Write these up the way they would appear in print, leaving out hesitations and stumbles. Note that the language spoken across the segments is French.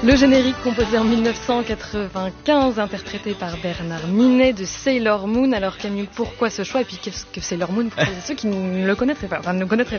Le générique composé en 1995, interprété par Bernard Minet de Sailor Moon. Alors Camille, pourquoi ce choix et puis qu'est-ce que Sailor Moon pour ceux qui ne le connaîtraient pas,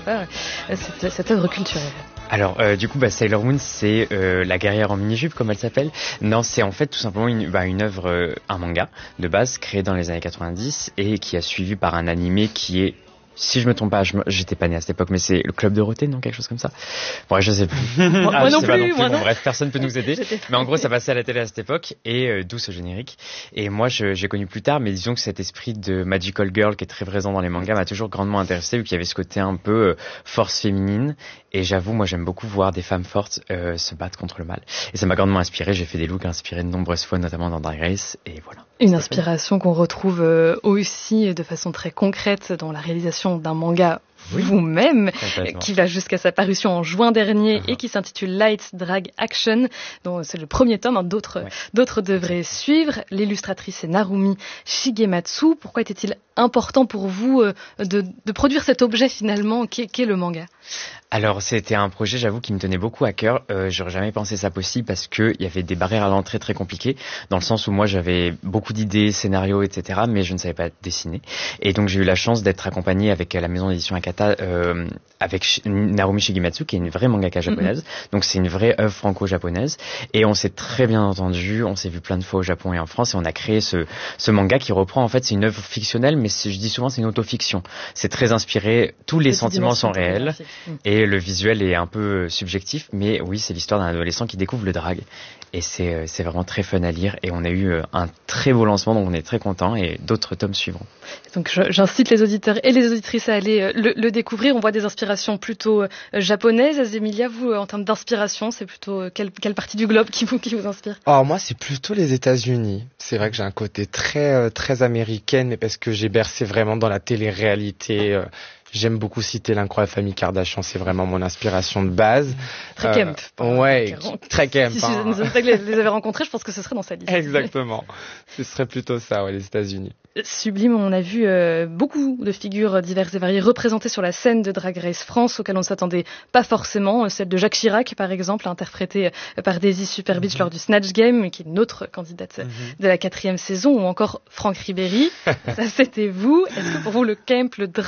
cette œuvre culturelle? Alors du coup Sailor Moon c'est la guerrière en mini-jupe comme elle s'appelle. Non, c'est en fait tout simplement une œuvre, un manga de base créé dans les années 90 et qui a suivi par un animé qui est, si je me trompe pas, j'étais pas né à cette époque, mais c'est le Club Dorothée, non, quelque chose comme ça. Bon, je sais plus. Moi non plus. Bref, personne peut nous aider. Mais en gros, ça passait à la télé à cette époque et d'où ce générique. Et moi, j'ai connu plus tard, mais disons que cet esprit de magical girl qui est très présent dans les mangas m'a toujours grandement intéressé, vu qu'il y avait ce côté un peu force féminine. Et j'avoue, moi, j'aime beaucoup voir des femmes fortes se battre contre le mal. Et ça m'a grandement inspiré. J'ai fait des looks inspirés de nombreuses fois, notamment dans Drag Race. Et voilà. Une inspiration qu'on retrouve aussi de façon très concrète dans la réalisation d'un manga vous-même, qui va jusqu'à sa parution en juin dernier et qui s'intitule Light Drag Action, dont c'est le premier tome, d'autres devraient suivre. L'illustratrice est Narumi Shigematsu. Pourquoi était-il important pour vous de produire cet objet finalement qu'est le manga? Alors c'était un projet, j'avoue, qui me tenait beaucoup à cœur. J'aurais jamais pensé ça possible parce que il y avait des barrières à l'entrée très compliquées, dans le sens où moi j'avais beaucoup d'idées, scénarios, etc., mais je ne savais pas dessiner. Et donc j'ai eu la chance d'être accompagné avec la maison d'édition Akata, avec Narumi Shigematsu, qui est une vraie mangaka japonaise. Donc c'est une vraie œuvre franco-japonaise. Et on s'est très bien entendu, on s'est vu plein de fois au Japon et en France, et on a créé ce manga qui reprend, en fait, c'est une œuvre fictionnelle, mais je dis souvent c'est une autofiction. C'est très inspiré, tous les sentiments sont réels. Et le visuel est un peu subjectif, mais oui, c'est l'histoire d'un adolescent qui découvre le drag. Et c'est vraiment très fun à lire. Et on a eu un très beau lancement, donc on est très contents. Et d'autres tomes suivront. Donc j'incite les auditeurs et les auditrices à aller le découvrir. On voit des inspirations plutôt japonaises. Emilia, vous, en termes d'inspiration, c'est plutôt quelle partie du globe qui vous inspire? Oh, moi, c'est plutôt les États-Unis. C'est vrai que j'ai un côté très américaine, mais parce que j'ai bercé vraiment dans la télé-réalité. J'aime beaucoup citer l'incroyable famille Kardashian, c'est vraiment mon inspiration de base. Très camp. Ouais, très camp. Si je les avais rencontrés, je pense que ce serait dans sa liste. Exactement. Ce serait plutôt ça, les États-Unis. Sublime, on a vu beaucoup de figures diverses et variées représentées sur la scène de Drag Race France, auxquelles on ne s'attendait pas forcément. Celle de Jacques Chirac, par exemple, interprétée par Daisy Superbeach lors du Snatch Game, qui est une autre candidate de la 4e saison, ou encore Franck Ribéry. Ça, c'était vous. Est-ce que pour vous, le camp, le drag